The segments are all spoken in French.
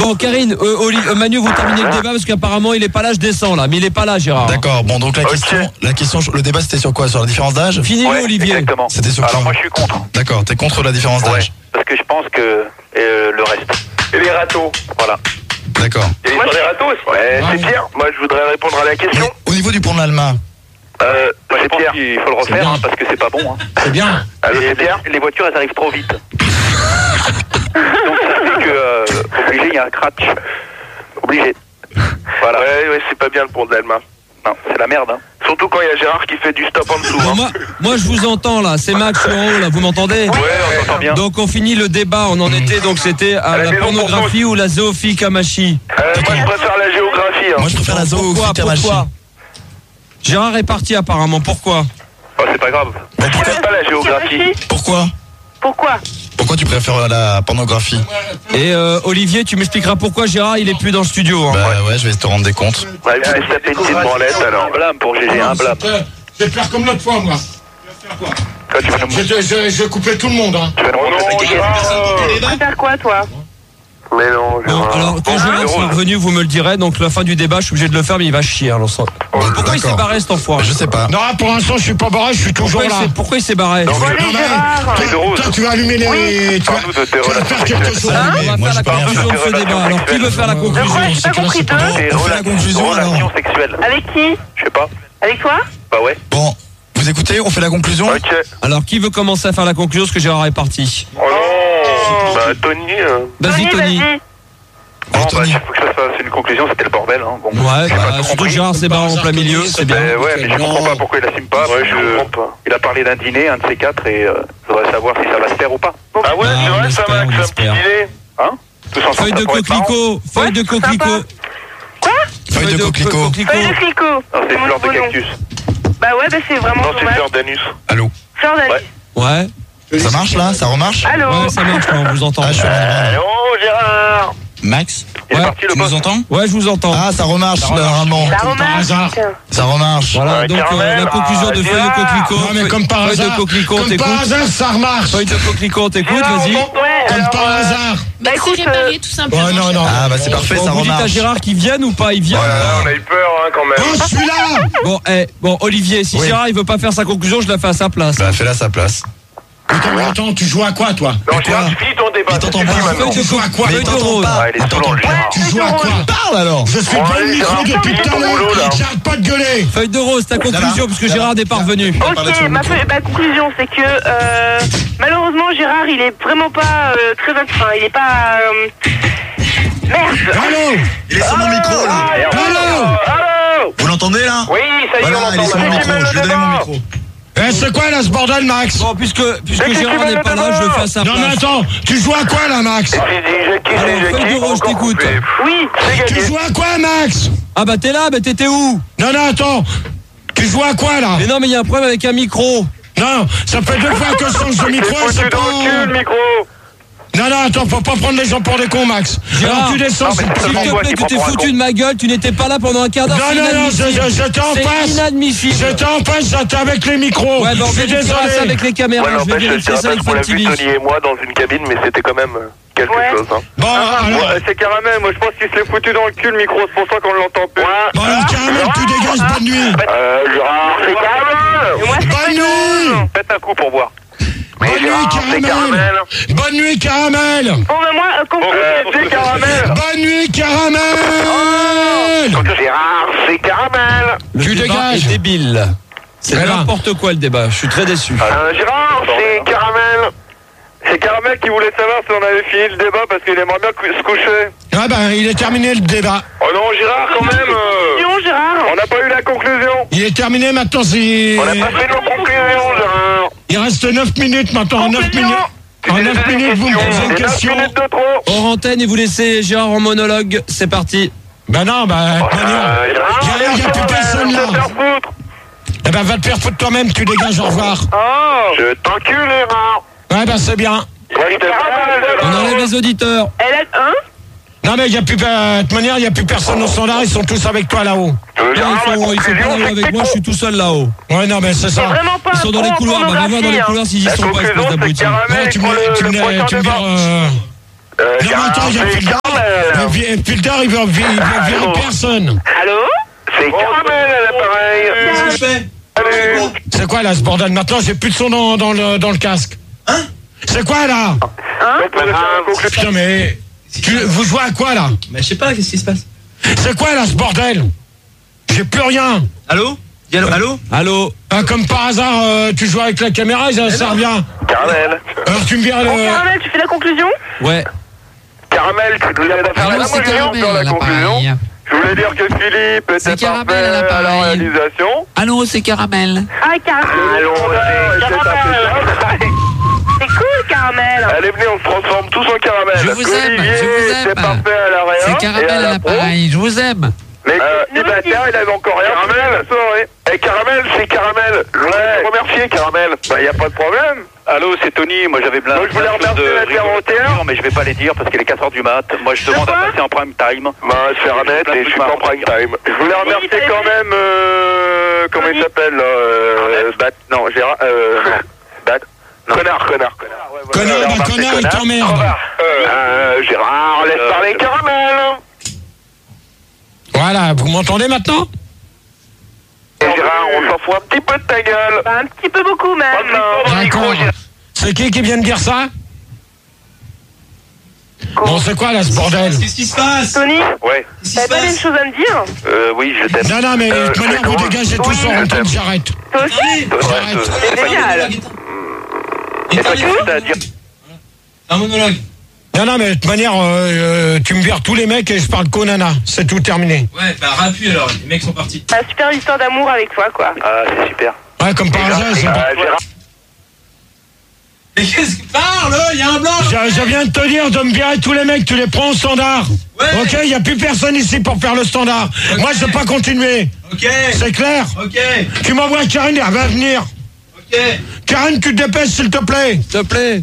Bon, Karine, Manu, vous terminez le débat parce qu'apparemment il est pas là, je descends là, mais il est pas là, Gérard. D'accord, bon, donc la question, le débat c'était sur quoi? Sur la différence d'âge? Fini, Olivier. Exactement. C'était sur Alors qui? moi je suis contre. D'accord, t'es contre la différence d'âge? Parce que je pense que le reste. Et les râteaux, voilà. D'accord. Et sur les râteaux aussi. Ouais, c'est Pierre. Moi je voudrais répondre à la question. Mais au niveau du pont de l'Alma, c'est Pierre. Il faut le refaire parce que c'est pas bon. C'est bien. C'est Pierre. Les voitures elles arrivent trop vite. Donc ça fait que obligé il y a un crash. Obligé. Voilà. Ouais, c'est pas bien le pont de l'Alma. Non, c'est la merde. Surtout quand il y a Gérard qui fait du stop en dessous. Bon, moi je vous entends là, c'est Max en haut là, vous m'entendez? Ouais, on entend bien. Donc on finit le débat, on en était, donc c'était à la pornographie ou la zoophile Kamachi. Moi je préfère la géographie. moi je préfère la zoophile Kamachi. Pourquoi? Gérard est parti apparemment, pourquoi? Oh, c'est pas grave. Je n'aime pas la géographie. Pourquoi? Pourquoi tu préfères la pornographie? Et Olivier, tu m'expliqueras pourquoi Gérard il est plus dans le studio. Hein. Bah ouais, je vais te rendre des comptes. Ouais, il va se taper une petite branlette alors. Blâme pour GG, un blâme. Je vais faire comme l'autre fois, moi. Toi, tu vas nous... Je vais couper tout le monde, hein. Tu vas nous montrer ta gueule. Tu vas faire quoi, toi? Mais non, Bon, alors quand Gérard sera revenu, vous me le direz. Donc la fin du débat, je suis obligé de le faire, mais il va chier. Alors, pourquoi il s'est barré cet enfoiré? Je sais pas. Non, pour l'instant, je suis pas barré, je suis toujours là. Pourquoi il s'est barré? Bon, allez, Gérard. Toi, tu vas allumer les... Tu vas faire quelque chose. On va faire la conclusion de ce débat. Alors qui veut faire la conclusion? J'ai pas compris deux. On fait la conclusion alors. Relations sexuelles. Avec qui? Je sais pas. Avec toi? Bah ouais. Bon, vous écoutez, on fait la conclusion? Ok. Alors qui veut commencer à faire la conclusion? Parce que Gérard est parti. Oh non. Bah Tony. Vas-y Tony. Bon, bah, Tony. il faut que ça fasse une conclusion, c'était le bordel. Hein. Bon, Ouais, surtout que Gérard s'est barré en plein milieu, c'est bien. ouais, mais je comprends pas pourquoi il assume pas. Ouais, je comprends pas. Il a parlé d'un dîner, un de ces quatre, et je voudrais savoir si ça va se faire ou pas. Ah ouais, c'est vrai, ça Max, un petit dîner. Hein? Tous ensemble, Feuille de coquelicot, feuille de coquelicot. Quoi? Feuille de coquelicot. Feuille de clicot. Non, c'est fleur de cactus. Bah ouais, bah c'est vraiment Non, c'est dommage. fleur d'anus. Allô? Fleur d'anus. Ouais. Ça marche là? Ça remarche? Allô? Ouais, ça marche, là, on vous entend. Ah, je suis Allô, Gérard? Max? Il est parti, le Tu nous boss. entends? Ouais, je vous entends. Ah, ça remarche normalement. Ça remarche. Ça remarche. Voilà, donc Caramel, la conclusion de feuille de Gérard. coquelicot. Non, mais comme par Feuille hasard. de coquelicot, on Comme par t'écoute. hasard, ça remarche. Feuille de coquelicot, on t'écoute, vas-y. Ouais, Comme alors, par hasard. bah C'est écoute, réparé tout simplement. Oh non, non. Ah bah c'est parfait, Bon, ça vous dites à remarche. Gérard qu'il vienne ou pas? Il vient. On a eu peur, hein, quand même. Oh, je suis là. Bon, Olivier, si Oui. Gérard il veut pas faire sa conclusion, je la fais à sa place. Bah fais-la à sa place. Attends, tu joues à quoi, toi? Non, Gérard, finis ton débat. Il t'entend c'est pas. fini maintenant. Tu joues à quoi? Mais il Feuille de t'entend rose. pas. Ah, il est saoulant, le Gérard. Tu joues à quoi? Parle alors. Je suis Bon, pas le allez, micro Gérard, depuis tout à ton boulot, là. l'heure. J'arrête pas de gueuler. Feuille de rose, ta conclusion, parce que Gérard n'est pas revenu. ok, ma conclusion, c'est que malheureusement, Gérard, il est vraiment pas très... Enfin, il est pas... Merde. Allô? Il est sur mon micro là. Allô? Allô? Vous l'entendez là? Oui, ça y est, Voilà, on il est sur entend. mon micro. Je lui ai donné mon micro. Eh, c'est quoi là ce bordel, Max? Bon, puisque Mais Gérard n'est pas là, je le fais à sa Non mais place. attends, tu joues à quoi là, Max? Alors, feuille de rose, je t'écoute. Oui. Tu joues à quoi, Max? Ah bah t'es là, bah t'étais où? Non, attends. Tu joues à quoi là? Mais non, mais il y a un problème avec un micro. Non, ça fait 2 fois que je change de micro et c'est Foutu dans le cul, le pas... micro. Non, attends, faut pas prendre les gens pour des cons, Max. Gérard. Alors tu descends, Non, mais c'est ça S'il Seulement te toi plaît, qui tu t'es prends pour un foutu con. de ma gueule, tu n'étais pas là pendant un quart d'heure. Non, j'étais en C'est face. inadmissible. J'étais en face, j'étais avec les micros. Ouais, bon, je suis vérifiera ça désolé. avec les caméras. Ouais, Je vais n'empêche, je vérifier te ça rappelle avec qu'on l'a Fun vu, TV. Tony et moi, dans une cabine, mais c'était quand même quelque chose. Hein. Bon, alors... C'est Caramel, moi je pense qu'il se l'est foutu dans le cul le micro, c'est pour ça qu'on l'entend plus. Bon, alors, Caramel, tu dégages, bonne nuit. Gérard, c'est Caramel. Moi, c'est pas Bonne une- nuit. Faites un coup pour voir. Mais Bonne nuit, Gérard, c'est Caramel. Caramel. Bonne nuit, Caramel. Bon, bah moi, C'est Caramel. Bonne nuit, Caramel. Gérard, c'est Caramel. Le Tu débat dégages. est débile. C'est Voilà. n'importe quoi le débat. Je suis très déçu. Gérard, c'est Caramel. C'est Caramel qui voulait savoir si on avait fini le débat parce qu'il aimerait bien se coucher. Ah ben, il est terminé le débat. Oh non, Gérard, quand même. Non, Gérard. On n'a pas eu la conclusion. Il est terminé maintenant, c'est... On n'a pas fait nos conclusions, Gérard. Il reste 9 minutes maintenant, 9 Conclusion. minutes. En 9 minutes, vous me posez une 9 question. minutes de trop. Hors antenne et vous laissez Gérard en monologue. C'est parti. Ben non, il n'y a plus personne là. Eh ben, va te faire foutre toi-même, tu dégages, au revoir. Oh. Je t'encule, Gérard. Ouais, ben c'est bien. On enlève les auditeurs. Elle a... Hein? Non, mais il n'y a plus... de toute manière, il n'y a plus personne au standard, ils sont tous avec toi là-haut. Ils sont pas là avec moi, je suis tout seul là-haut. Ouais, non, mais c'est C'est ça. vraiment pas Ils sont dans les couloirs, bah, va voir dans les couloirs s'ils y sont pas, espèce d'abrutis. Non, tu me dis, Depuis le tard, il veut virer personne. Allô? C'est Caramel à l'appareil. Qu'est-ce que je fais? C'est quoi là ce bordel? Maintenant, j'ai plus de son dans le casque. Hein? C'est quoi là? Putain, mais. Vous jouez à quoi là? Bah, je sais pas, qu'est-ce qui se passe? C'est quoi là ce bordel? J'ai plus rien. Allô? Allô? Allô? Comme par hasard, tu joues avec la caméra et ça sert bien. Caramel. Alors tu me vires Bon, Caramel, tu fais la conclusion? Ouais. Caramel, tu nous aides à faire la conclusion. Je voulais dire que Philippe était parfait à la réalisation. Allô, c'est Caramel. Ah, Caramel. Allô, c'est Caramel. C'est cool, Caramel. Allez, venez, on se transforme tous en caramel. Je vous aime, je vous aime. C'est parfait à la réa. C'est Caramel à l'appareil, je vous aime. Mais célibataire, il avait encore rien. Caramel, et Caramel, c'est Caramel. Je voulais te remercier, Caramel. Bah, y a pas de problème. Allô, c'est Tony. Moi, j'avais plein Moi, je voulais remercier la Terre, mais je vais pas les dire parce qu'il est 4h du mat. Moi, je demande à passer en prime time. Bah, c'est Arnett et je suis pas en prime time. Je voulais remercier quand même, comment il s'appelle, non, Gérard, Bat. Connard. Connard, il t'emmerde. Gérard, laisse parler Caramel. Voilà, vous m'entendez maintenant? Gérard, on s'en fout un petit peu de ta gueule. Bah, un petit peu beaucoup, même. D'accord. C'est qui vient de dire ça? Bon, c'est quoi là ce bordel? Qu'est-ce qui se passe? Tony? Ouais. T'avais pas une chose à me dire? Oui, je t'aime. Non, mais de toute manière, vous dégagez tous en rentrant, j'arrête. Toi aussi? J'arrête. C'est génial. Et toi, qu'est-ce que t'as à dire? Un monologue. Non, mais de toute manière, tu me vires tous les mecs et je parle qu'aux nanas. C'est tout terminé. Ouais, bah rappuie alors, les mecs sont partis. Une super histoire d'amour avec toi, quoi. Ah, c'est super. Ouais, comme par hasard, ils sont pas... Gérard. Mais qu'est-ce que... Parle, il y a un blanc. Je viens de te dire de me virer tous les mecs, tu les prends au standard. Ouais. Ok, il n'y a plus personne ici pour faire le standard. Okay. Moi, je ne peux pas continuer. Ok. C'est clair? Ok. Tu m'envoies Karine, elle va venir. Ok. Karine, tu te dépêches, s'il te plaît. S'il te plaît.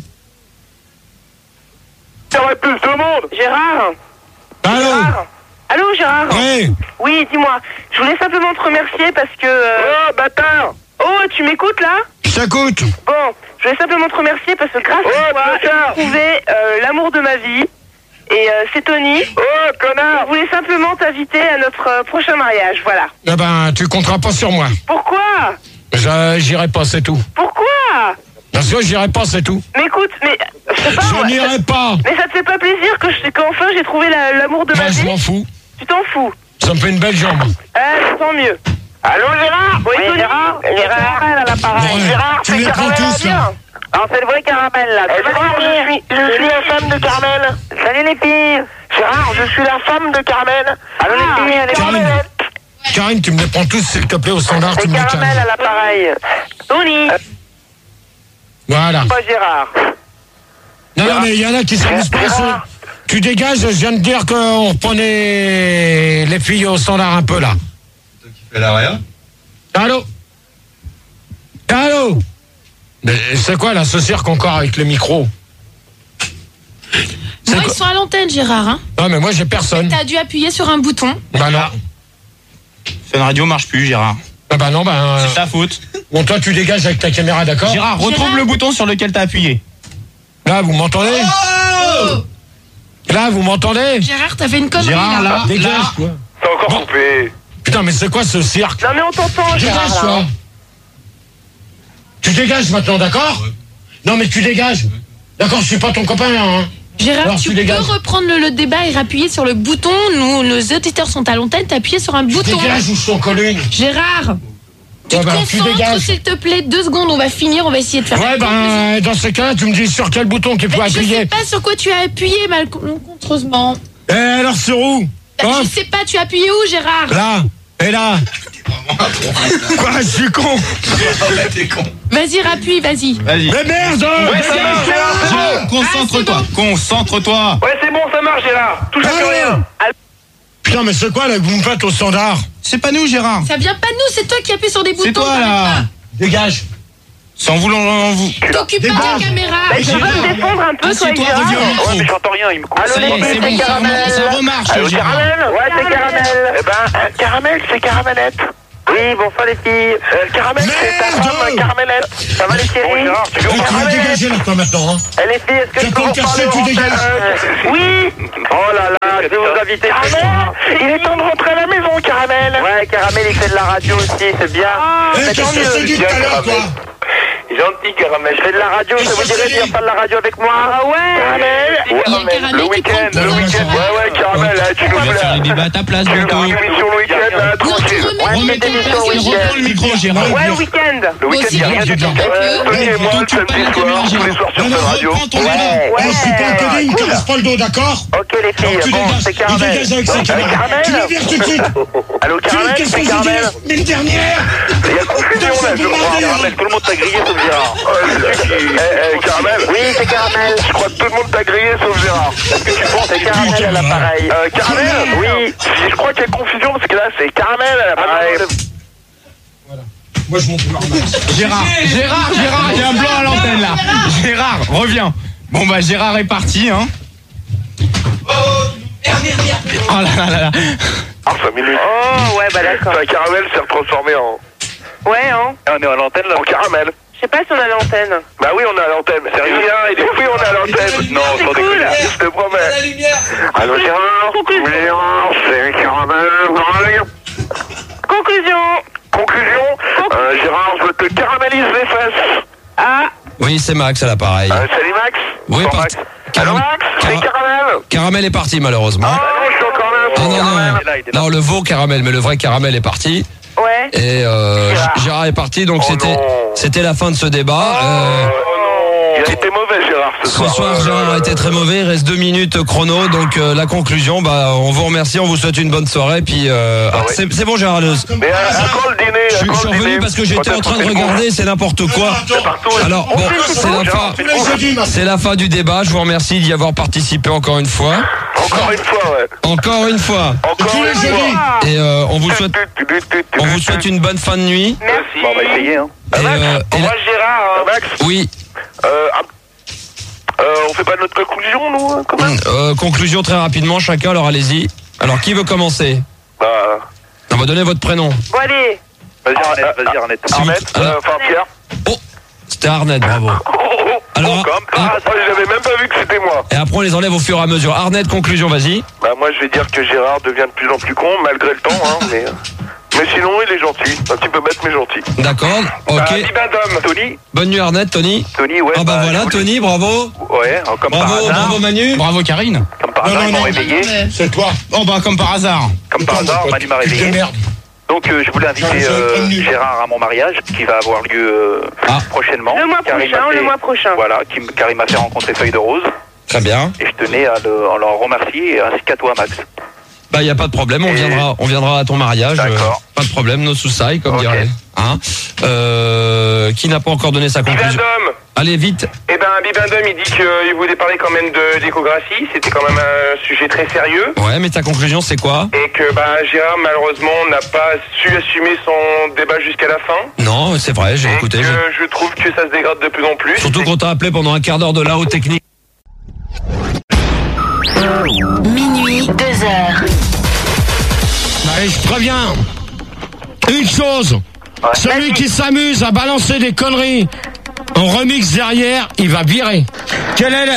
Il y aurait plus de monde. Gérard? Allô? Allô, Gérard? Oui. Oui, dis-moi. Je voulais simplement te remercier parce que... Oh, bâtard. Oh, tu m'écoutes, là? Je t'écoute. Bon, je voulais simplement te remercier parce que grâce à toi, j'ai trouvé l'amour de ma vie. Et c'est Tony. Oh, connard. Je voulais simplement t'inviter à notre prochain mariage, voilà. Eh ben, tu compteras pas sur moi. Pourquoi? J'irai pas, c'est tout. Pourquoi? Parce que j'irai pas, c'est tout. Mais écoute, mais... Je sais pas, Je n'irai pas. Mais ça te fait pas plaisir qu'enfin j'ai trouvé l'amour de ma vie? Je m'en fous. Tu t'en fous? Ça me fait une belle jambe. Tant mieux. Allô, Gérard? Oui, Gérard? Gérard, à l'appareil. Ouais. Gérard, Tu les prends tous, là. Alors, c'est le vrai Caramel, là. Gérard, je suis la femme de Carmel. Salut, les filles. Gérard, je suis la femme de Carmel. Allô, les filles, elle est Karine. Karine, tu me les prends tous, s'il te plaît, au standard, tu me les Caramel à calmes. l'appareil. Tony. Voilà. Pas Gérard. Non, mais il y en a qui s'amusent pas. Gérard. Tu dégages, je viens de dire qu'on reprenait les filles au standard un peu, là. Toi qui fais la réa? Allô? Mais c'est quoi, là, ce cirque encore avec le micro? Moi, ils sont à l'antenne, Gérard. Hein. Non, mais moi, j'ai personne. T'as dû appuyer sur un bouton. Bah non. Fun Radio marche plus, Gérard. Ah bah non, C'est ta faute. Bon, toi, tu dégages avec ta caméra, d'accord? Gérard, retrouve le bouton sur lequel t'as appuyé. Là, vous m'entendez? Oh! Là, vous m'entendez? Gérard, t'as fait une connerie, Gérard, là. là. Dégage, toi. C'est encore coupé. Putain, mais c'est quoi ce cirque? Non, mais on t'entend, Gérard. Dégage, là. toi. Tu dégages maintenant, d'accord? Non, mais tu dégages. D'accord, je suis pas ton copain, là, hein. Gérard, Alors, tu tu peux dégages. reprendre le débat et appuyer sur le bouton. Nous, nos auditeurs sont à l'antenne, t'as appuyé sur un bouton. Dégage ou je suis en colline. Gérard, tu Ouais, te bah, tu concentres, dégages. s'il te plaît. 2 secondes, on va finir, on va essayer de faire. Ouais, ben, dans ce cas-là, tu me dis sur quel bouton qu'il faut Mais je appuyer. sais pas sur quoi tu as appuyé, malencontreusement. Eh, alors, sur où? Hop, Je sais pas, tu as appuyé où, Gérard? là, et là. Quoi, je suis con. T'es con. Vas-y, rappuie, vas-y. Vas-y. Mais merde! Ouais, ça marche, Gérard, c'est bon. Concentre-toi. Concentre-toi. Ouais, c'est bon, ça marche, Gérard. Touche à plus rien. Putain, mais c'est quoi, là, que vous me faites au standard? C'est pas nous, Gérard. Ça vient pas de nous, c'est toi qui appuies sur des boutons. C'est toi, t'arrêtes là. Dégage. Sans vouloir vous. pas. T'occupes pas de la caméra. Tu peux me défendre un peu, toi, Assieds-toi, Gérard? reviens au Ouais, mais micro. j'entends rien, il me coupe. Allô, Ça y est, les c'est filles, bon, ça remarche, Allô, Gérard. Caramel? Ouais, c'est Caramel. Eh ben, Caramel, c'est Caramelette. Oui, bonsoir les filles. Caramel, c'est ta Merde. femme, Caramelette. Ça va les chéris? Bon, Gérard, tu veux Eh, tu vas dégager, là, toi, maintenant, hein. Eh, les filles, est-ce que T'as je pas peux le vous cachet, parler tu en dégages. antenne? Oui. Oh là là, je vais vous inviter. Caramel, il est temps de rentrer à la maison, Caramel. Ouais, Caramel, il fait de la radio aussi, c'est bien. Qu'est-ce que je t'ai dit tout à l'heure, toi? Gentil, Caramel. Je fais de la radio, ça vous dirait de faire pas de la radio avec moi? Ah ouais. Caramel. Le week-end. Ouais, Caramel, tu nous On va faire les débats à ta place, Tu veux bientôt. une émission le week-end, là, tranquille. Remets le micro, Gérard. Ouais, le week-end. Le week-end, il n'y a rien du tout. Tony et moi, le samedi soir, tous les soirs sur cette radio. Reprends ton débat. On se pas entendu, il ne casse pas le dos, d'accord? Ok, les filles, bon, c'est Caramel. Tu dégages avec ça, Caramel. Tu le vires tout de suite. Allô, Caramel, Qu'est-ce c'est que je Caramel. dis? Une dernière. Il y a confusion, là, je crois. Caramel, tout le monde t'a grillé, sauf Gérard. Caramel. Oui, c'est Caramel. Je crois que tout le monde t'a grillé, sauf Gérard. Est-ce que tu penses que c'est Caramel à l'appareil? Caramel? Oui. Je crois qu'il y a confusion, parce que là, c'est Caramel à l'appareil. Moi, je monte le Gérard, il y a un blanc à l'antenne là. Gérard, reviens. Bon bah Gérard est parti, hein. Oh là là. Ah, 5 minutes. Oh, ouais, bah d'accord. Caramel s'est transformé en... Ouais, hein. On est à l'antenne là. En Caramel. Je sais pas si on est à l'antenne. Bah oui, on est à l'antenne. Sérieux? Il est fou, on est à l'antenne. Non, sans déconner. Je te promets. Allô, Gérard? Gérard, c'est Caramel. Conclusion. Gérard, je te caramélise les fesses. Ah. Oui, c'est Max à l'appareil. Salut Max. Oui, Max. Allô Max, c'est Caramel. Caramel est parti, malheureusement. Ah non, je suis encore là. Non, le veau Caramel, mais le vrai Caramel est parti. Ouais. Et Gérard est parti, donc c'était la fin de ce débat. Il a été mauvais, Gérard, ce soir. Ce soir, Gérard a été très mauvais. Il reste 2 minutes chrono. Donc, la conclusion, on vous remercie. On vous souhaite une bonne soirée. Puis, c'est bon, Gérard. Mais à quand le dîner? Je suis revenu parce que j'étais en train de regarder. C'est n'importe quoi. Alors, bon, c'est la fin du débat. Je vous remercie d'y avoir participé encore une fois. Encore une fois, ouais. Encore une fois. Encore une fois. Et on vous souhaite une bonne fin de nuit. Merci. Bon, on va essayer, hein. Moi, Gérard. Max. Oui. On fait pas notre conclusion, nous, quand même? Conclusion très rapidement, chacun, alors allez-y. Alors, qui veut commencer? On va donner votre prénom. Bon, allez. Vas-y, Arnett. Enfin, Pierre. Oh, c'était Arnett, bravo. Alors, j'avais même pas vu que c'était moi. Et après, on les enlève au fur et à mesure. Arnett, conclusion, vas-y. Moi, je vais dire que Gérard devient de plus en plus con, malgré le temps, hein, mais sinon, il est gentil. Un petit peu bête, mais gentil. D'accord, ok. Bibendum, Tony. Bonne nuit, Arnett, Tony. Tony, ouais. Ah bah voilà, Tony, bravo. Ouais, comme par hasard. Bravo Manu. Bravo Karine. Comme par hasard, ils m'ont réveillé. C'est toi. Oh bah comme par hasard. Comme par hasard, Manu m'a réveillé. Donc je voulais inviter Gérard à mon mariage qui va avoir lieu prochainement. Le mois prochain. Voilà, car il m'a fait rencontrer Feuille de Rose. Très bien. Et je tenais à leur remercier ainsi qu'à toi, Max. Bah, y a pas de problème, on viendra à ton mariage. D'accord. Pas de problème, no soucis, comme dirait. Hein qui n'a pas encore donné sa conclusion? Bibendum. Allez, vite. Eh ben, Bibendum, il dit qu'il voulait parler quand même d'échographie. C'était quand même un sujet très sérieux. Ouais, mais ta conclusion, c'est quoi? Et que, Gérard, malheureusement, n'a pas su assumer son débat jusqu'à la fin. Non, c'est vrai, j'ai écouté. Je trouve que ça se dégrade de plus en plus. Surtout qu'on t'a appelé pendant un quart d'heure de la haute technique. Minuit, 2h. Allez, je préviens. Une chose. Celui qui s'amuse à balancer des conneries en remix derrière, il va virer. Quel est le...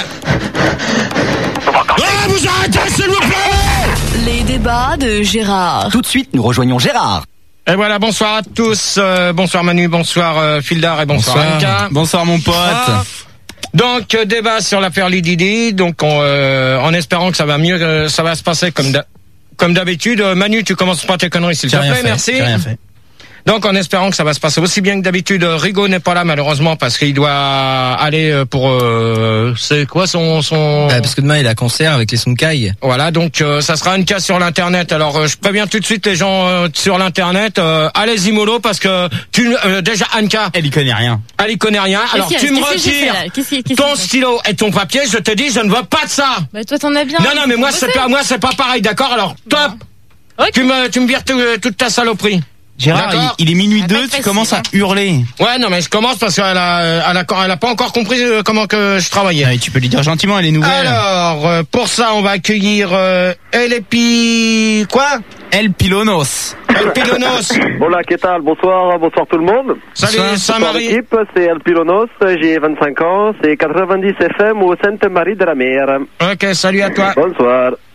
vous arrêtez, s'il vous plaît! Les débats de Gérard. Tout de suite, nous rejoignons Gérard. Et voilà, bonsoir à tous. Bonsoir Manu, bonsoir Fildar et bonsoir Anka. Bonsoir mon pote. Donc, débat sur l'affaire Lididi. Donc, en espérant que ça va mieux, ça va se passer comme d'habitude. Manu, tu commences pas tes conneries, s'il te plaît. Merci. J'ai rien fait. Donc, en espérant que ça va se passer aussi bien que d'habitude, Rigaud n'est pas là, malheureusement, parce qu'il doit aller pour, c'est quoi son... parce que demain, il a concert avec les Sonkai. Voilà, donc, ça sera une case sur l'internet. Alors, je préviens tout de suite les gens sur l'internet, allez-y mollo, parce que déjà, Anka. Elle y connaît rien. Elle y connaît rien. Alors, tu me retires ton stylo et ton papier, je te dis, je ne veux pas de ça. Bah, toi, t'en as bien. Non, mais moi, c'est pas pareil, d'accord? Alors, top. Okay. Tu me vires toute ta saloperie. Gérard, il est minuit 2, tu commences à hurler. Ouais, non, mais je commence parce qu'elle a pas encore compris comment que je travaillais. Ouais, tu peux lui dire gentiment, elle est nouvelle. Alors, pour ça, on va accueillir El Pilonos. Hola, ¿qué tal? Bonsoir tout le monde. Salut, Saint-Marie. L'équipe, c'est El Pilonos, j'ai 25 ans, c'est 90 FM au Sainte-Marie de la Mer. Ok, salut à toi. Bonsoir.